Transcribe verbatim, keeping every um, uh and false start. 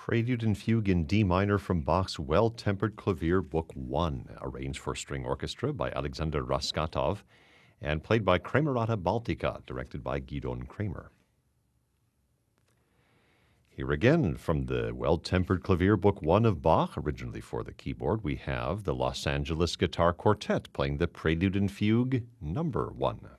Prelude and Fugue in D minor from Bach's Well-Tempered Clavier, Book one, arranged for string orchestra by Alexander Raskatov and played by Kramerata Baltica, directed by Gidon Kramer. Here again, from the Well-Tempered Clavier, Book one of Bach, originally for the keyboard, we have the Los Angeles Guitar Quartet playing the Prelude and Fugue number one.